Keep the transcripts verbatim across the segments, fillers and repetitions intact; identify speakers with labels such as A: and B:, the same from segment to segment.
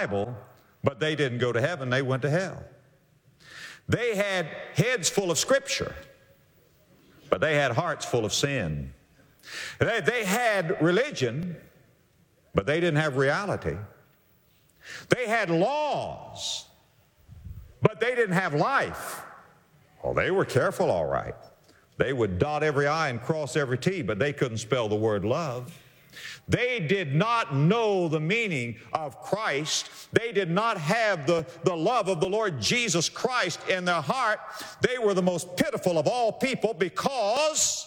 A: Bible, but they didn't go to heaven, they went to hell. They had heads full of Scripture, but they had hearts full of sin. They, they had religion, but they didn't have reality. They had laws, but they didn't have life. Well, they were careful, all right. They would dot every I and cross every T, but they couldn't spell the word love. They did not know the meaning of Christ. They did not have the, the love of the Lord Jesus Christ in their heart. They were the most pitiful of all people because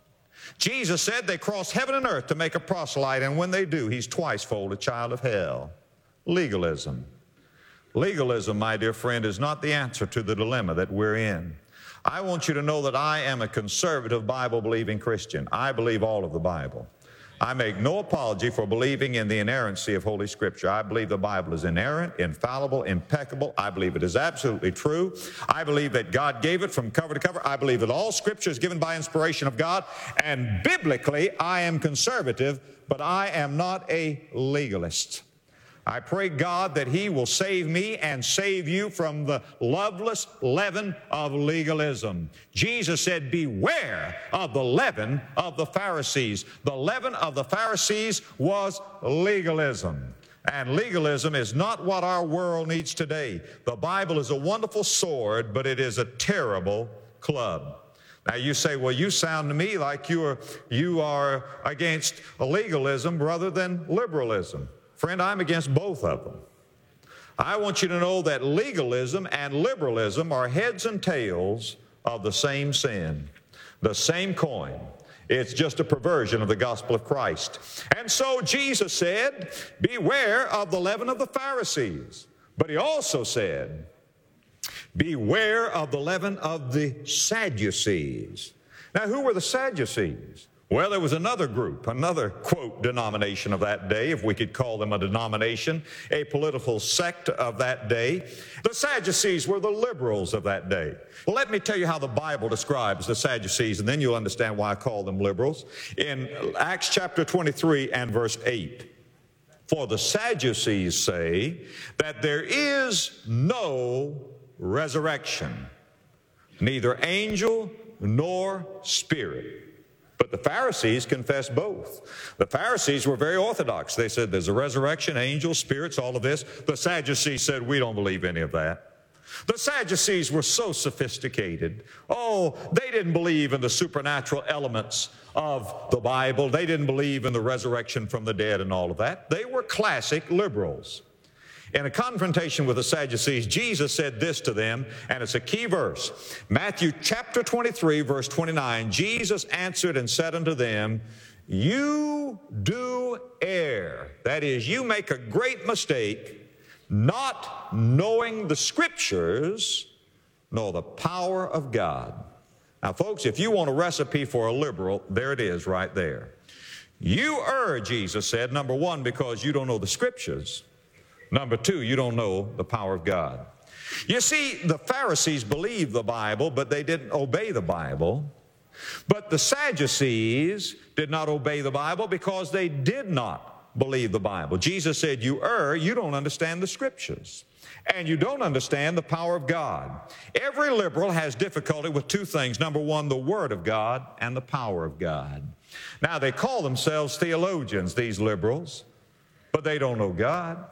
A: Jesus said they cross heaven and earth to make a proselyte, and when they do, he's twice-fold a child of hell. Legalism. Legalism, my dear friend, is not the answer to the dilemma that we're in. I want you to know that I am a conservative Bible-believing Christian. I believe all of the Bible. I make no apology for believing in the inerrancy of Holy Scripture. I believe the Bible is inerrant, infallible, impeccable. I believe it is absolutely true. I believe that God gave it from cover to cover. I believe that all Scripture is given by inspiration of God. And biblically, I am conservative, but I am not a legalist. I pray God that He will save me and save you from the loveless leaven of legalism. Jesus said, beware of the leaven of the Pharisees. The leaven of the Pharisees was legalism. And legalism is not what our world needs today. The Bible is a wonderful sword, but it is a terrible club. Now you say, well, you sound to me like you are, you are against legalism rather than liberalism. Friend, I'm against both of them. I want you to know that legalism and liberalism are heads and tails of the same sin, the same coin. It's just a perversion of the gospel of Christ. And so Jesus said, beware of the leaven of the Pharisees. But he also said, beware of the leaven of the Sadducees. Now, who were the Sadducees? Well, there was another group, another, quote, denomination of that day, if we could call them a denomination, a political sect of that day. The Sadducees were the liberals of that day. Well, let me tell you how the Bible describes the Sadducees, and then you'll understand why I call them liberals. In Acts chapter twenty-three and verse eight, for the Sadducees say that there is no resurrection, neither angel nor spirit. But the Pharisees confessed both. The Pharisees were very orthodox. They said there's a resurrection, angels, spirits, all of this. The Sadducees said, we don't believe any of that. The Sadducees were so sophisticated. Oh, they didn't believe in the supernatural elements of the Bible. They didn't believe in the resurrection from the dead and all of that. They were classic liberals. In a confrontation with the Sadducees, Jesus said this to them, and it's a key verse. Matthew chapter twenty-three, verse twenty-nine, Jesus answered and said unto them, you do err. That is, you make a great mistake, not knowing the Scriptures, nor the power of God. Now, folks, if you want a recipe for a liberal, there it is right there. You err, Jesus said, number one, because you don't know the Scriptures. Number two, you don't know the power of God. You see, the Pharisees believed the Bible, but they didn't obey the Bible. But the Sadducees did not obey the Bible because they did not believe the Bible. Jesus said, you err, you don't understand the Scriptures, and you don't understand the power of God. Every liberal has difficulty with two things. Number one, the Word of God and the power of God. Now, they call themselves theologians, these liberals, but they don't know God.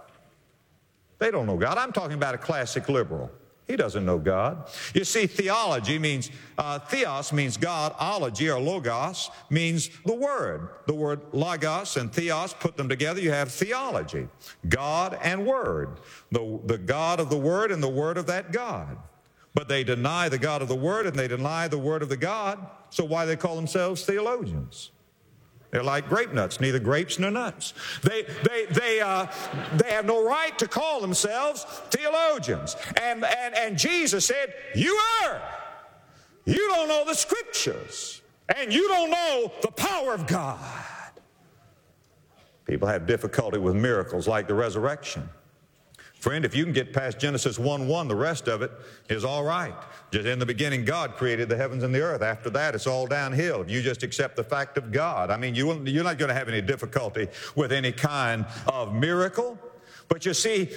A: They don't know God. I'm talking about a classic liberal. He doesn't know God. You see, theology means, uh, theos means God, ology or logos means the Word. The word logos and theos, put them together, you have theology. God and Word. The, the God of the Word and the Word of that God. But they deny the God of the Word and they deny the Word of the God, so why do they call themselves theologians? They're like grape nuts, neither grapes nor nuts. They, they, they, uh, they have no right to call themselves theologians. And, and, and Jesus said, you err. You don't know the Scriptures. And you don't know the power of God. People have difficulty with miracles like the resurrection. Friend, if you can get past Genesis one one, the rest of it is all right. Just in the beginning, God created the heavens and the earth. After that, it's all downhill. If you just accept the fact of God, I mean, you will, you're not going to have any difficulty with any kind of miracle. But you see,